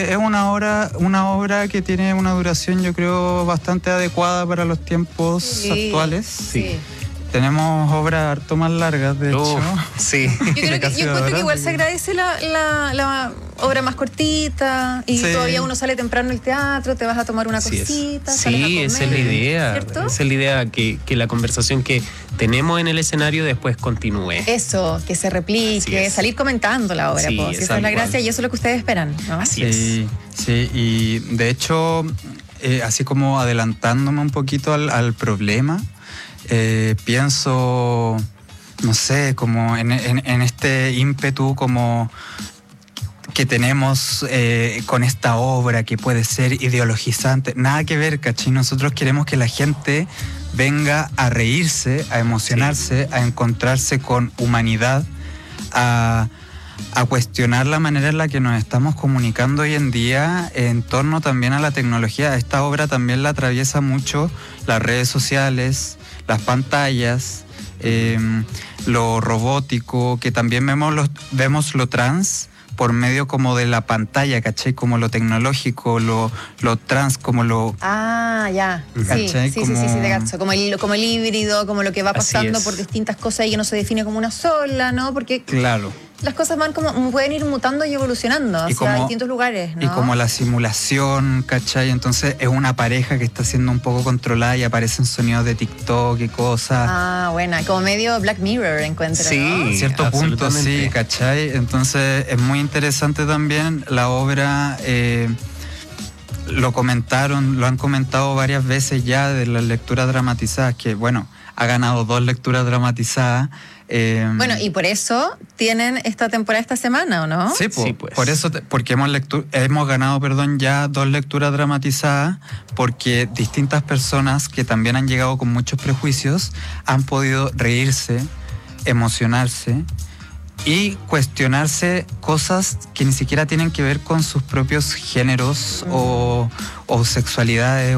Es una obra que tiene una duración, yo creo, bastante adecuada para los tiempos actuales. Sí. Tenemos obras harto más largas, de hecho. Sí. Yo encuentro que igual se agradece la obra más cortita y todavía uno sale temprano del teatro, te vas a tomar una cosita, sales a comer, esa es la idea. ¿cierto? Esa es la idea, que la conversación que tenemos en el escenario después continúe. Eso, que se replique, salir comentando la obra. Sí, esa es la gracia y eso es lo que ustedes esperan, ¿no? Así es. Sí, y de hecho, así como adelantándome un poquito al problema, pienso, no sé, como en este ímpetu como que tenemos con esta obra que puede ser ideologizante. Nada que ver, ¿cachai? Nosotros queremos que la gente venga a reírse, a emocionarse, a encontrarse con humanidad, a cuestionar la manera en la que nos estamos comunicando hoy en día en torno también a la tecnología. Esta obra también la atraviesa mucho las redes sociales, las pantallas, lo robótico, que también vemos lo trans por medio como de la pantalla, ¿cachai? Como lo tecnológico, lo trans, como lo... Ah, ya. ¿cachai? Sí, te cacho. Como el híbrido, como lo que va pasando por distintas cosas y que no se define como una sola, ¿no? Porque... Claro. Las cosas pueden ir mutando y evolucionando hacia distintos lugares, ¿no? Y como la simulación, ¿cachai? Entonces es una pareja que está siendo un poco controlada y aparecen sonidos de TikTok y cosas. Ah, buena, como medio Black Mirror encuentro, sí, ¿no? En cierto punto, sí, ¿cachai? Entonces es muy interesante también la obra. Lo han comentado varias veces ya de las lecturas dramatizadas, que bueno, ha ganado 2 lecturas dramatizadas. Bueno, y por eso tienen esta temporada esta semana, ¿o no? Sí, pues. Por eso, porque hemos ganado ya 2 lecturas dramatizadas, porque distintas personas que también han llegado con muchos prejuicios han podido reírse, emocionarse y cuestionarse cosas que ni siquiera tienen que ver con sus propios géneros o sexualidades,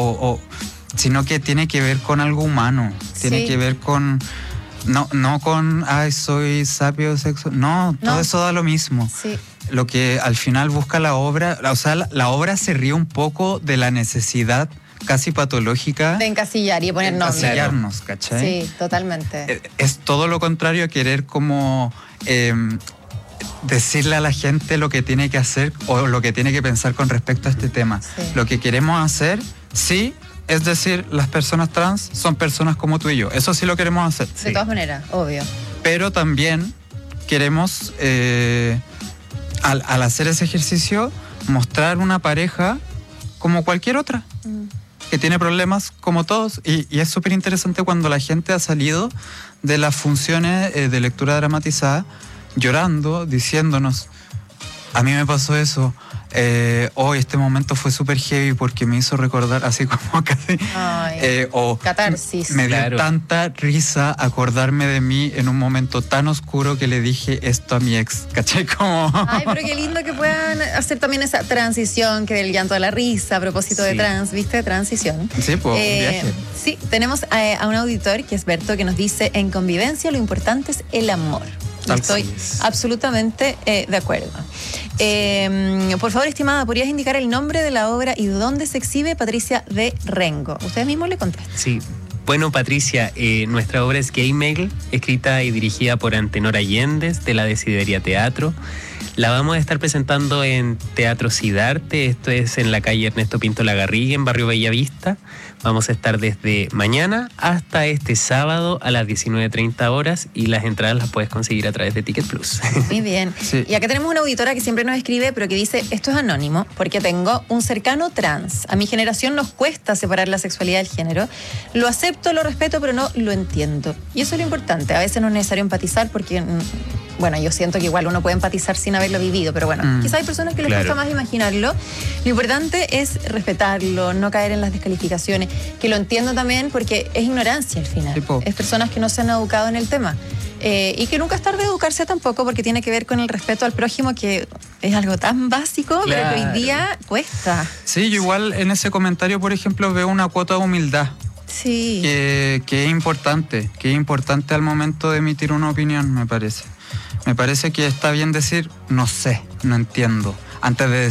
sino que tiene que ver con algo humano, tiene que ver con... No con, soy sapio sexual. No, todo eso da lo mismo. Sí. Lo que al final busca la obra, o sea, la obra se ríe un poco de la necesidad casi patológica de encasillar y poner nombres. De encasillarnos, ¿cachai? Sí, totalmente. Es todo lo contrario a querer como decirle a la gente lo que tiene que hacer o lo que tiene que pensar con respecto a este tema. Sí. Lo que queremos hacer, sí, es decir, las personas trans son personas como tú y yo. Eso sí lo queremos hacer. De todas maneras, obvio. Pero también queremos, al hacer ese ejercicio, mostrar una pareja como cualquier otra, que tiene problemas como todos. Y es súper interesante cuando la gente ha salido de las funciones de lectura dramatizada llorando, diciéndonos, a mí me pasó eso. Hoy este momento fue súper heavy porque me hizo recordar así como casi catarsis. Me dio tanta risa acordarme de mí en un momento tan oscuro que le dije esto a mi ex, ¿cachai? Como... Ay, pero qué lindo que puedan hacer también esa transición, que del llanto a la risa a propósito de trans, ¿viste? Transición. Sí, pues un viaje. Sí, tenemos a un auditor que es Berto, que nos dice: en convivencia lo importante es el amor. Estoy absolutamente de acuerdo. Por favor, estimada, ¿podrías indicar el nombre de la obra y dónde se exhibe? Patricia de Rengo. Ustedes mismos le contestan. Sí. Bueno, Patricia, nuestra obra es Gay Mail, escrita y dirigida por Antenor Allendez, de la Desideria Teatro. La vamos a estar presentando en Teatro Sidarte, esto es en la calle Ernesto Pinto Lagarrigue, en Barrio Bellavista. Vamos a estar desde mañana hasta este sábado a las 19:30 horas y las entradas las puedes conseguir a través de Ticket Plus. Muy bien. Sí. Y acá tenemos una auditora que siempre nos escribe, pero que dice: esto es anónimo porque tengo un cercano trans. A mi generación nos cuesta separar la sexualidad del género. Lo acepto, lo respeto, pero no lo entiendo. Y eso es lo importante. A veces no es necesario empatizar porque... Bueno, yo siento que igual uno puede empatizar sin haberlo vivido, pero bueno, quizás hay personas que les cuesta más imaginarlo. Lo importante es respetarlo, no caer en las descalificaciones, que lo entiendo también porque es ignorancia al final. Es personas que no se han educado en el tema. Y que nunca es tarde de educarse tampoco, porque tiene que ver con el respeto al prójimo, que es algo tan básico, pero que hoy día cuesta. Sí, yo igual en ese comentario, por ejemplo, veo una cuota de humildad. Sí. Que es importante al momento de emitir una opinión, me parece. Me parece que está bien decir, no sé, no entiendo, antes de